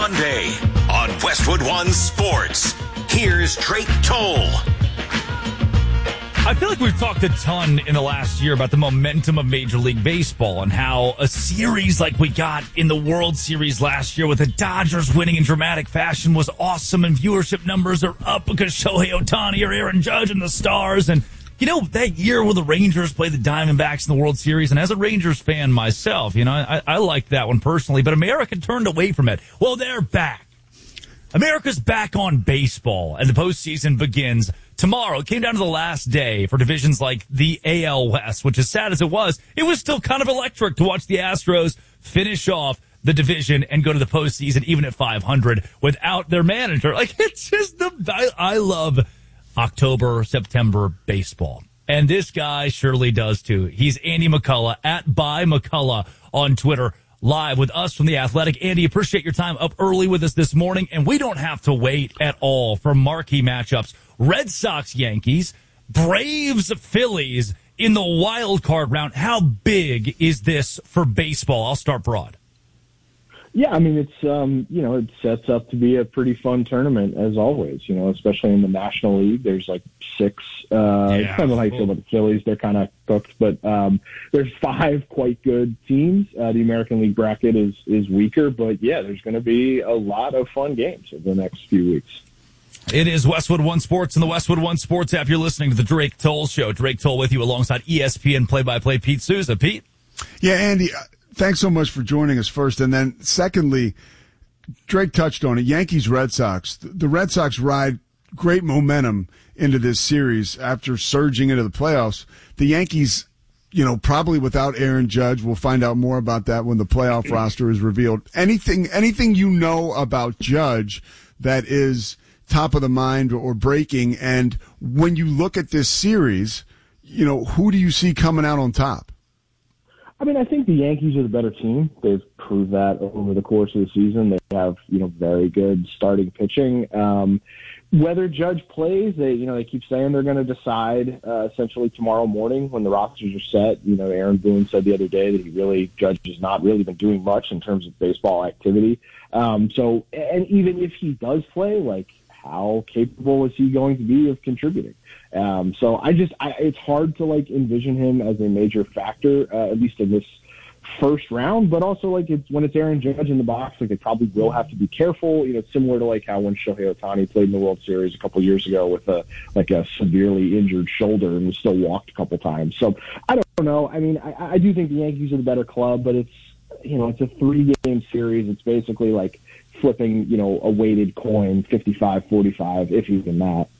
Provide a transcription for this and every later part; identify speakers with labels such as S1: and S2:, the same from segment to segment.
S1: Monday on Westwood One Sports. Here's Drake Toll.
S2: I feel like we've talked a ton in the last year about the momentum of Major League Baseball and how a series like we got in the World Series last year with the Dodgers winning in dramatic fashion was awesome, and viewership numbers are up because Shohei Ohtani or Aaron Judge and the Stars. And, you know, that year where the Rangers played the Diamondbacks in the World Series, and as a Rangers fan myself, you know, I liked that one personally, but America turned away from it. Well, they're back. America's back on baseball, and the postseason begins tomorrow. It came down to the last day for divisions like the AL West, which, as sad as it was still kind of electric to watch the Astros finish off the division and go to the postseason, even at 500, without their manager. Like, it's just I love October, September baseball. And this guy surely does too. He's Andy McCullough at @ByMcCullough on Twitter, live with us from The Athletic. Andy, appreciate your time up early with us this morning, and we don't have to wait at all for marquee matchups. Red Sox, Yankees, Braves, Phillies in the wild card round. How big is this for baseball? I'll start broad.
S3: Yeah, I mean, it's, it sets up to be a pretty fun tournament, as always, especially in the National League. There's like six, depends on how you feel about the Phillies. They're kind of cooked, but there's 5 quite good teams. The American League bracket is weaker, but yeah, there's going to be a lot of fun games over the next few weeks.
S2: It is Westwood One Sports and the Westwood One Sports app. You're listening to the Drake Toll Show. Drake Toll with you alongside ESPN play-by-play Pete Souza. Pete?
S4: Yeah, Andy, thanks so much for joining us first. And then secondly, Drake touched on it, Yankees-Red Sox. The Red Sox ride great momentum into this series after surging into the playoffs. The Yankees, probably without Aaron Judge, we'll find out more about that when the playoff roster is revealed. Anything you know about Judge that is top of the mind or breaking, and when you look at this series, who do you see coming out on top?
S3: I mean, I think the Yankees are the better team. They've proved that over the course of the season. They have, very good starting pitching. Whether Judge plays, they keep saying they're going to decide essentially tomorrow morning when the rosters are set. Aaron Boone said the other day that Judge has not really been doing much in terms of baseball activity. And even if he does play, how capable is he going to be of contributing? It's hard to envision him as a major factor, at least in this first round, but also when it's Aaron Judge in the box, they probably will have to be careful, similar to how when Shohei Ohtani played in the World Series a couple years ago with a severely injured shoulder and was still walked a couple times. So I don't know. I mean, I do think the Yankees are the better club, but it's a 3-game series. It's basically flipping, a weighted coin, 55-45, if even that.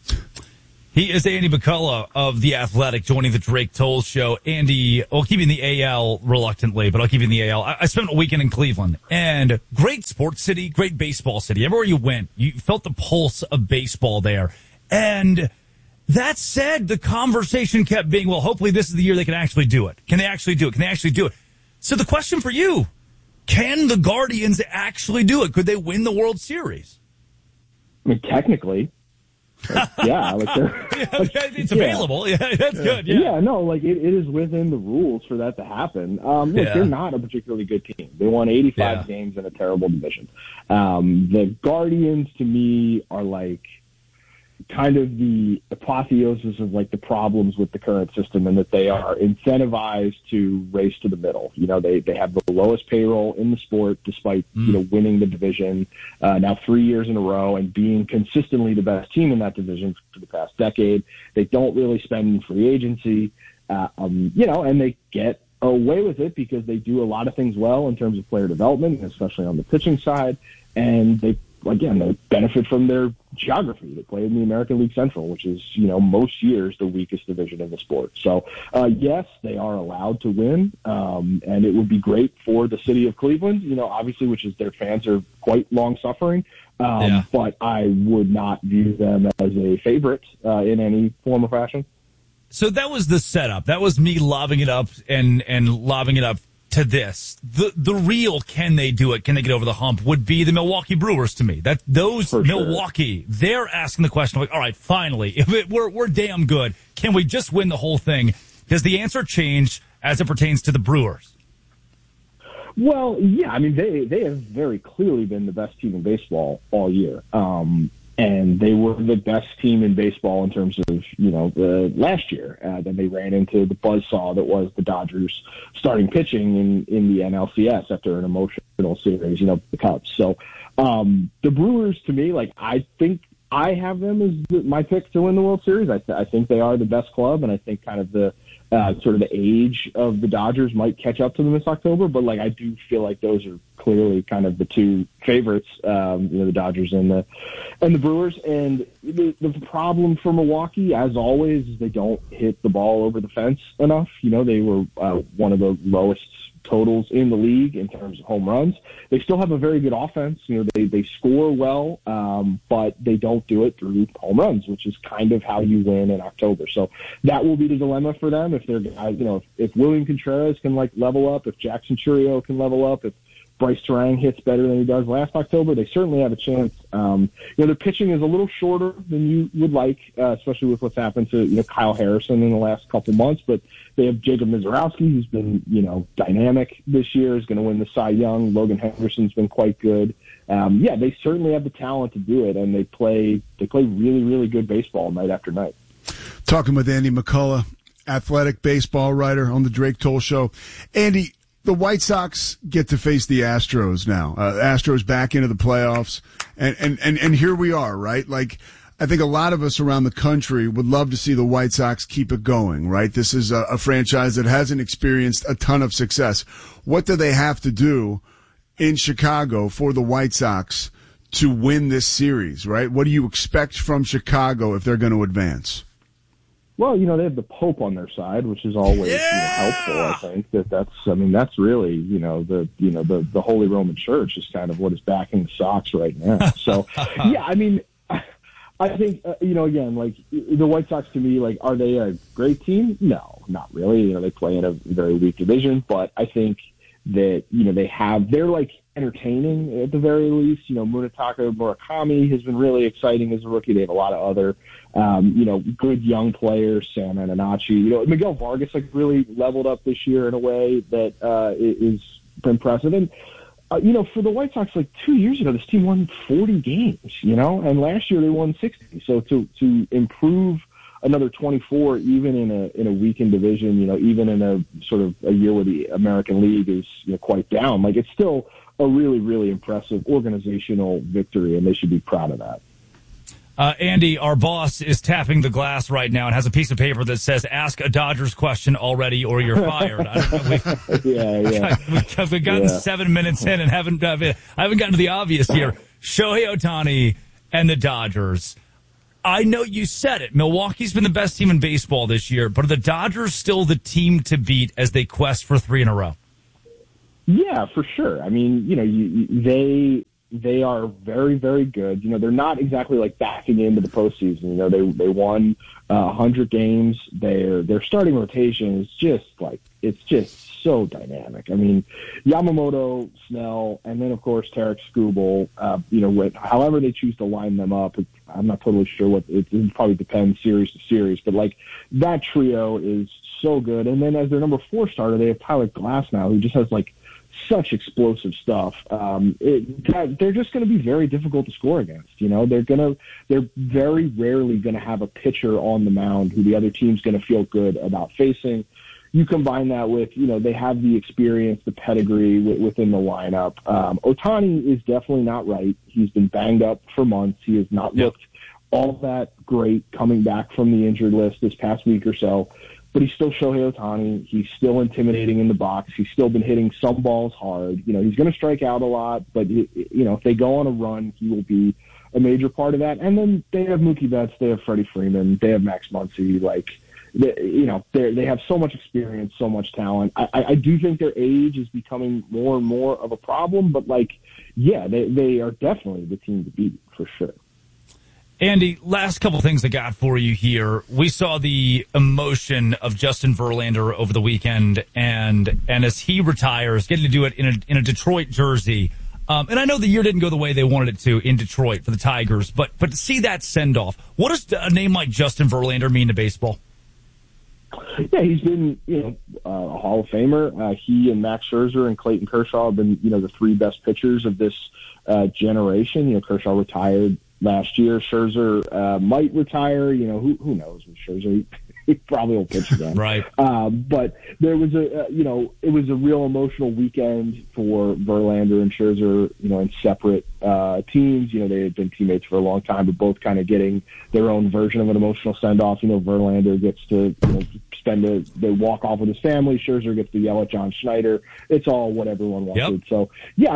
S2: He is Andy McCullough of The Athletic, joining the Drake Toll Show. Andy, I'll keep you in the AL reluctantly, but I'll keep you in the AL. I spent a weekend in Cleveland, and great sports city, great baseball city. Everywhere you went, you felt the pulse of baseball there. And that said, the conversation kept being, well, hopefully this is the year they can actually do it. Can they actually do it? Can they actually do it? So the question for you, can the Guardians actually do it? Could they win the World Series?
S3: I mean, technically. Yeah,
S2: it's available. Yeah, that's good. Yeah,
S3: it is within the rules for that to happen. They're not a particularly good team. They won 85 games in a terrible division. The Guardians, to me, are kind of the apotheosis of the problems with the current system, and that they are incentivized to race to the middle. They have the lowest payroll in the sport despite winning the division now 3 years in a row and being consistently the best team in that division for the past decade. They don't really spend in free agency, and they get away with it because they do a lot of things well in terms of player development, especially on the pitching side, and they benefit from their geography. They play in the American League Central, which is, most years the weakest division in the sport. So, yes, they are allowed to win, and it would be great for the city of Cleveland, obviously, which is their fans are quite long-suffering, but I would not view them as a favorite in any form or fashion.
S2: So that was the setup. That was me lobbing it up and lobbing it up to this. The real can they do it, can they get over the hump, would be the Milwaukee Brewers to me. That those For Milwaukee, sure. They're asking the question all right, finally, if we're damn good, can we just win the whole thing? Does the answer change as it pertains to the Brewers?
S3: Well, yeah, I mean, they have very clearly been the best team in baseball all year. And they were the best team in baseball in terms of, last year. Then they ran into the buzzsaw that was the Dodgers starting pitching in the NLCS after an emotional series, the Cubs. So the Brewers, to me, I think I have them as my pick to win the World Series. I think they are the best club, and I think kind of the sort of the age of the Dodgers might catch up to them this October. But I do feel like those are clearly kind of the two favorites, the Dodgers and the Brewers. And the problem for Milwaukee, as always, is they don't hit the ball over the fence enough. They were one of the lowest totals in the league in terms of home runs. They still have a very good offense. They score well, but they don't do it through home runs, which is kind of how you win in October. So that will be the dilemma for them. If they're, if William Contreras can level up, if Jackson Chourio can level up, if Bryce Terang hits better than he does last October, they certainly have a chance. Their pitching is a little shorter than you would like, especially with what's happened to, Kyle Harrison in the last couple months, but they have Jacob Mizorowski, who's been, dynamic this year, is going to win the Cy Young. Logan Henderson's been quite good. They certainly have the talent to do it, and they play really, really good baseball night after night.
S4: Talking with Andy McCullough, athletic baseball writer on the Drake Toll Show. Andy, the White Sox get to face the Astros now. Astros back into the playoffs, and here we are, right? I think a lot of us around the country would love to see the White Sox keep it going, right? This is a franchise that hasn't experienced a ton of success. What do they have to do in Chicago for the White Sox to win this series, right? What do you expect from Chicago if they're going to advance?
S3: Well, they have the Pope on their side, which is always helpful. I think that's really the Holy Roman Church is kind of what is backing the Sox right now. So I think again, the White Sox to me, are they a great team? No, not really. They play in a very weak division, but I think that they're entertaining at the very least. Munetaka Murakami has been really exciting as a rookie. They have a lot of other good young players, Sam Ananachi. Miguel Vargas really leveled up this year in a way that is impressive. And for the White Sox, 2 years ago, this team won 40 games, and last year they won 60. So to improve another 24, even in a weakened division, even in a sort of a year where the American League is quite down, it's still a really, really impressive organizational victory, and they should be proud of that.
S2: Andy, our boss, is tapping the glass right now and has a piece of paper that says, "Ask a Dodgers question already or you're fired." I don't know. We've gotten 7 minutes in and I haven't gotten to the obvious here. Shohei Ohtani and the Dodgers. I know you said it. Milwaukee's been the best team in baseball this year, but are the Dodgers still the team to beat as they quest for 3 in a row?
S3: Yeah, for sure. I mean, they are very, very good. They're not exactly backing into the postseason. They won 100 games. Their starting rotation is just so dynamic. I mean, Yamamoto, Snell, and then of course Tarek Skubal. However they choose to line them up, I'm not totally sure what it probably depends series to series. But that trio is so good. And then as their number 4 starter, they have Tyler Glasnow, who just has such explosive stuff. They're just going to be very difficult to score against. They're very rarely going to have a pitcher on the mound who the other team's going to feel good about facing. You combine that with, they have the experience, the pedigree within the lineup. Ohtani is definitely not right. He's been banged up for months. He has not looked all that great coming back from the injured list this past week or so. But he's still Shohei Ohtani. He's still intimidating in the box. He's still been hitting some balls hard. He's going to strike out a lot, but if they go on a run, he will be a major part of that. And then they have Mookie Betts, they have Freddie Freeman, they have Max Muncy. They have so much experience, so much talent. I do think their age is becoming more and more of a problem, but they are definitely the team to beat for sure.
S2: Andy, last couple things I got for you here. We saw the emotion of Justin Verlander over the weekend, and as he retires, getting to do it in a Detroit jersey. And I know the year didn't go the way they wanted it to in Detroit for the Tigers, but to see that send off, what does a name like Justin Verlander mean to baseball?
S3: Yeah, he's been, a Hall of Famer. He and Max Scherzer and Clayton Kershaw have been, the three best pitchers of this generation. Kershaw retired last year. Scherzer might retire. Who knows with Scherzer? He probably will pitch again.
S2: Right.
S3: But there was it was a real emotional weekend for Verlander and Scherzer, in separate teams. They had been teammates for a long time, but both kind of getting their own version of an emotional send-off. Verlander gets to, they walk off with his family. Scherzer gets to yell at John Schneider. It's all what everyone wanted. Yep. So, yeah,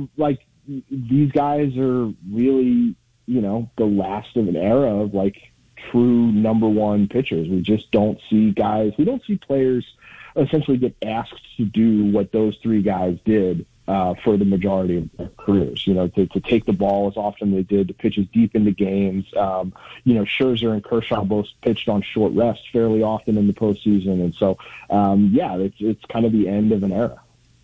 S3: these guys are really, the last of an era of, true number one pitchers. We just don't see players essentially get asked to do what those three guys did for the majority of their careers, to take the ball as often as they did, to pitch as deep into games. Scherzer and Kershaw both pitched on short rest fairly often in the postseason. And so, it's kind of the end of an era.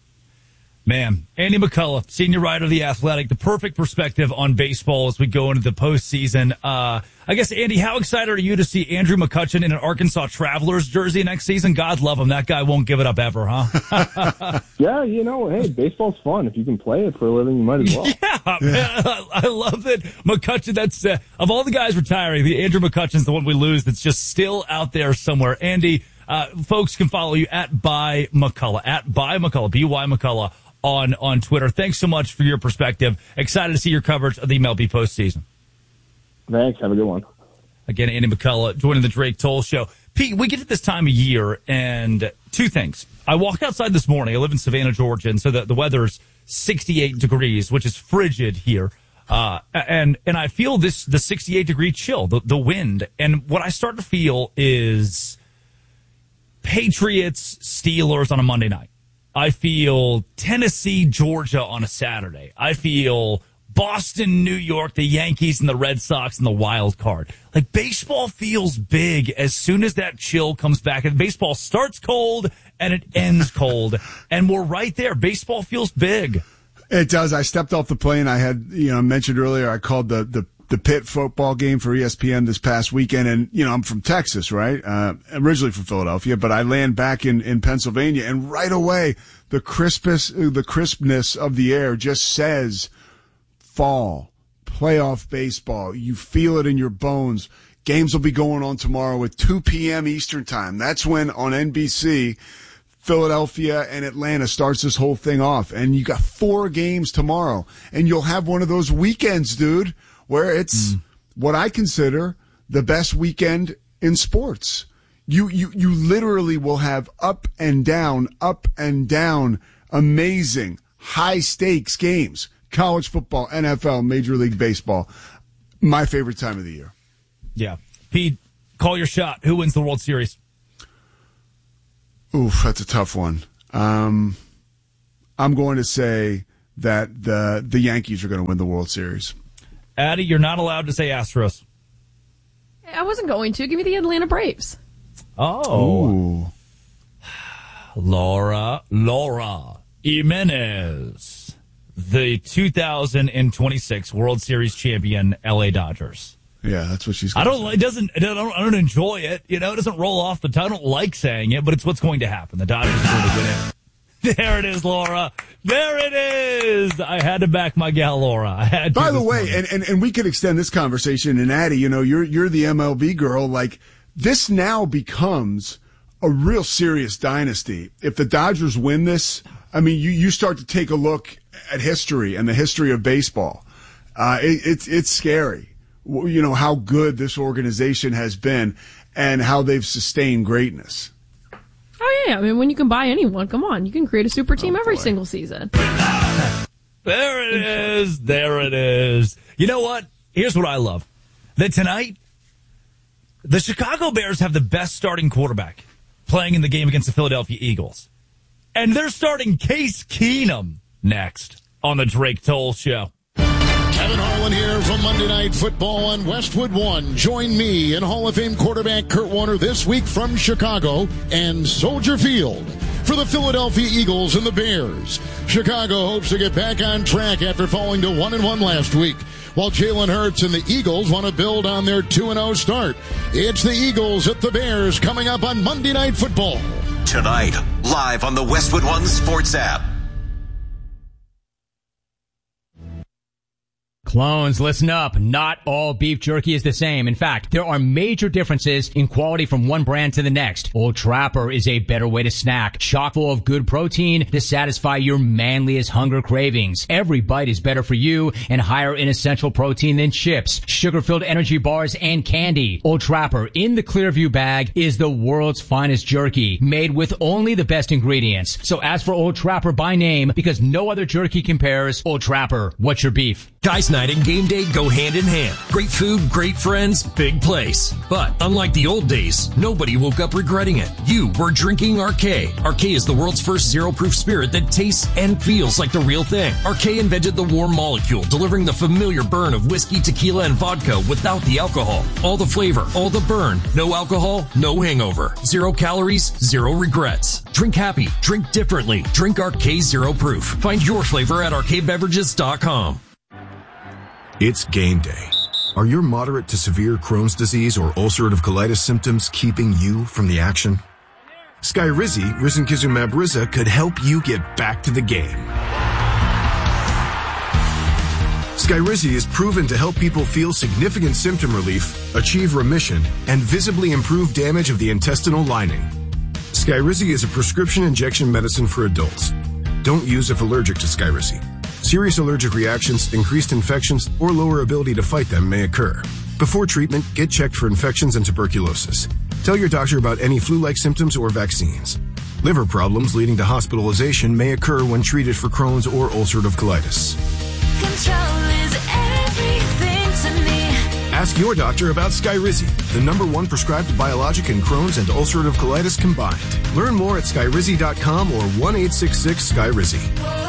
S2: Man, Andy McCullough, senior writer of The Athletic, the perfect perspective on baseball as we go into the postseason. I guess, Andy, how excited are you to see Andrew McCutchen in an Arkansas Travelers jersey next season? God love him. That guy won't give it up ever, huh?
S3: Yeah, hey, baseball's fun. If you can play it for a living, you might as well.
S2: Yeah, man, I love that McCutchen, that's, of all the guys retiring, the Andrew McCutchen's the one we lose that's just still out there somewhere. Andy, folks can follow you at By McCullough, B-Y McCullough. On Twitter. Thanks so much for your perspective. Excited to see your coverage of the MLB postseason.
S3: Thanks. Have a good one.
S2: Again, Andy McCullough joining the Drake Toll Show. Pete, we get to this time of year, and two things. I walked outside this morning. I live in Savannah, Georgia, and so the weather's 68 degrees, which is frigid here. And I feel the 68-degree chill, the wind. And what I start to feel is Patriots, Steelers on a Monday night. I feel Tennessee, Georgia on a Saturday. I feel Boston, New York, the Yankees and the Red Sox and the wild card. Baseball feels big as soon as that chill comes back. And baseball starts cold and it ends cold. And we're right there. Baseball feels big.
S4: It does. I stepped off the plane. I had, mentioned earlier, I called the Pitt football game for ESPN this past weekend. And, I'm from Texas, right? Originally from Philadelphia, but I land back in Pennsylvania. And right away, the crispness of the air just says fall, playoff baseball. You feel it in your bones. Games will be going on tomorrow at 2 p.m. Eastern time. That's when on NBC, Philadelphia and Atlanta starts this whole thing off. And you got 4 games tomorrow. And you'll have one of those weekends, dude, where it's what I consider the best weekend in sports. You literally will have up and down, amazing, high-stakes games. College football, NFL, Major League Baseball. My favorite time of the year.
S2: Yeah. Pete, call your shot. Who wins the World Series?
S4: Oof, that's a tough one. I'm going to say that the Yankees are going to win the World Series.
S2: Addie, you're not allowed to say Astros.
S5: I wasn't going to. Give me the Atlanta Braves.
S2: Oh.
S4: Ooh.
S2: Laura Jimenez, the 2026 World Series champion LA Dodgers.
S4: Yeah, that's what she's.
S2: I don't enjoy it. It doesn't roll off the tongue. I don't like saying it, but it's what's going to happen. The Dodgers are going to win it. There it is, Laura. There it is. I had to back my gal, Laura. I had to.
S4: By the way, and we could extend this conversation. And Addie, you're the MLB girl. This now becomes a real serious dynasty. If the Dodgers win this, I mean, you start to take a look at history and the history of baseball. It's scary. How good this organization has been and how they've sustained greatness.
S5: Oh, yeah. I mean, when you can buy anyone, come on. You can create a super team every single season.
S2: There it is. There it is. You know what? Here's what I love. That tonight, the Chicago Bears have the best starting quarterback playing in the game against the Philadelphia Eagles. And they're starting Case Keenum next on the Drake Toll Show.
S6: Kevin Harlan here from Monday Night Football on Westwood One. Join me and Hall of Fame quarterback Kurt Warner this week from Chicago and Soldier Field for the Philadelphia Eagles and the Bears. Chicago hopes to get back on track after falling to 1-1 last week. while Jalen Hurts and the Eagles want to build on their 2-0 start. It's the Eagles at the Bears coming up on Monday Night Football.
S1: Tonight, live on the Westwood One Sports app.
S7: Clones, listen up. Not all beef jerky is the same. In fact, there are major differences in quality from one brand to the next. Old Trapper is a better way to snack, chock full of good protein to satisfy your manliest hunger cravings. Every bite is better for you and higher in essential protein than chips, sugar-filled energy bars, and candy. Old Trapper in the Clearview bag is the world's finest jerky, made with only the best ingredients. So ask for Old Trapper by name because no other jerky compares. Old Trapper, what's your beef?
S8: Guys night and game day go hand in hand. Great food, great friends, big place. But unlike the old days, nobody woke up regretting it. You were drinking Arcade. Arcade is the world's first zero-proof spirit that tastes and feels like the real thing. Arcade invented the warm molecule, delivering the familiar burn of whiskey, tequila, and vodka without the alcohol. All the flavor, all the burn. No alcohol, no hangover. 0 calories, 0 regrets. Drink happy, drink differently. Drink Arcade Zero Proof. Find your flavor at arcadebeverages.com.
S9: It's game day. Are your moderate to severe Crohn's disease or ulcerative colitis symptoms keeping you from the action? Skyrizi, risankizumab Riza, could help you get back to the game. Skyrizi is proven to help people feel significant symptom relief, achieve remission, and visibly improve damage of the intestinal lining. Skyrizi is a prescription injection medicine for adults. Don't use if allergic to Skyrizi. Serious allergic reactions, increased infections, or lower ability to fight them may occur. Before treatment, get checked for infections and tuberculosis. Tell your doctor about any flu-like symptoms or vaccines. Liver problems leading to hospitalization may occur when treated for Crohn's or ulcerative colitis.
S10: Control is everything to me.
S9: Ask your doctor about Skyrizi, the #1 prescribed biologic in Crohn's and ulcerative colitis combined. Learn more at skyrizi.com or 1-866-SKYRIZI.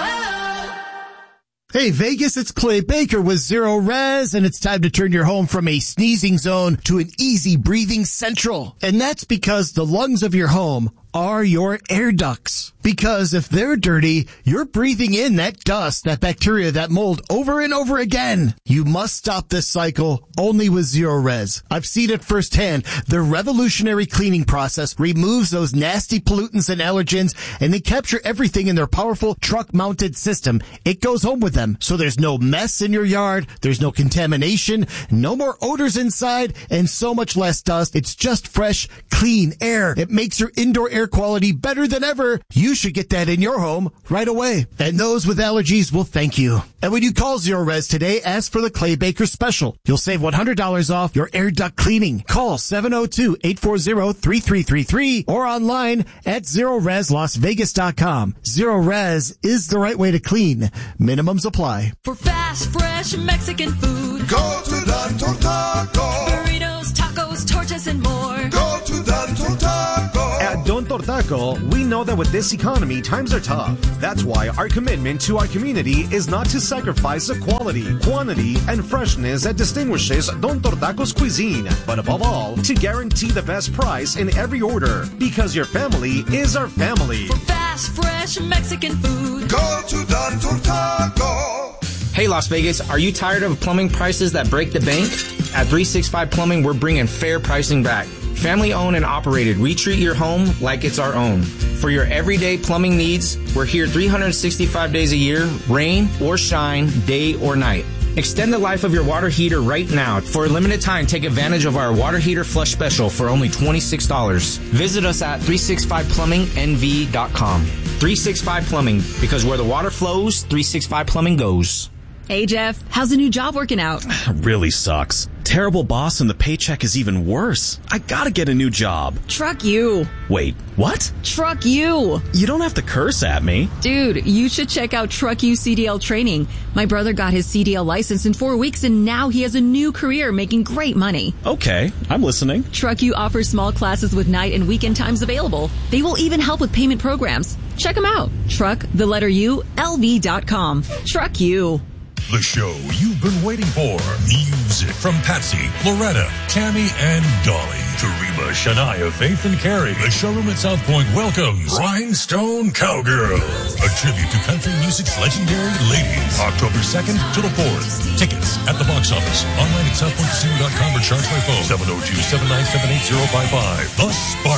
S11: Hey Vegas, it's Clay Baker with Zero Res, and it's time to turn your home from a sneezing zone to an easy breathing central. And that's because the lungs of your home are your air ducts. Because if they're dirty, you're breathing in that dust, that bacteria, that mold over and over again. You must stop this cycle only with Zero Res. I've seen it firsthand. Their revolutionary cleaning process removes those nasty pollutants and allergens, and they capture everything in their powerful truck-mounted system. It goes home with them. So there's no mess in your yard, there's no contamination, no more odors inside, and so much less dust. It's just fresh, clean air. It makes your indoor air quality better than ever. You should get that in your home right away. And those with allergies will thank you. And when you call Zero Res today, ask for the Clay Baker special. You'll save $100 off your air duct cleaning. Call 702-840-3333 or online at ZeroResLasVegas.com. Zero Res is the right way to clean. Minimums apply.
S10: For fast, fresh Mexican food,
S12: go to Don Tortaco.
S10: Burritos, tacos, tortas, and more.
S12: Go to Don Tortaco.
S13: At Don Tortaco, we know that with this economy, times are tough. That's why our commitment to our community is not to sacrifice the quality, quantity, and freshness that distinguishes Don Tortaco's cuisine, but above all, to guarantee the best price in every order, because your family is our family.
S10: For fast, fresh Mexican food,
S12: go to Don Tortaco.
S14: Hey Las Vegas, are you tired of plumbing prices that break the bank? At 365 Plumbing, we're bringing fair pricing back. Family owned and operated, we treat your home like it's our own. For your everyday plumbing needs, we're here 365 days a year, rain or shine, day or night. Extend the life of your water heater right now. For a limited time, take advantage of our water heater flush special for only $26. Visit us at 365plumbingnv.com. 365 Plumbing, because where the water flows, 365 Plumbing goes.
S15: Hey Jeff, how's the new job working out?
S16: Really sucks. Terrible boss and the paycheck is even worse. I gotta get a new job.
S15: Truck you.
S16: Wait, what?
S15: Truck you.
S16: You don't have to curse at me.
S15: Dude, you should check out Truck You CDL training. My brother got his CDL license in 4 weeks and now he has a new career making great money.
S16: Okay, I'm listening.
S15: Truck You offers small classes with night and weekend times available. They will even help with payment programs. Check them out. Truck, the letter U, LV.com. Truck You.
S17: The show you've been waiting for. Music from Patsy, Loretta, Tammy, and Dolly. Karima, Shania, Faith, and Carrie. The showroom at South Point welcomes Rhinestone Cowgirl, a tribute to country music's legendary ladies. October 2nd to the 4th. Tickets at the box office. Online at southpointcasino.com or charge by phone. 702-797-8055. The Spark.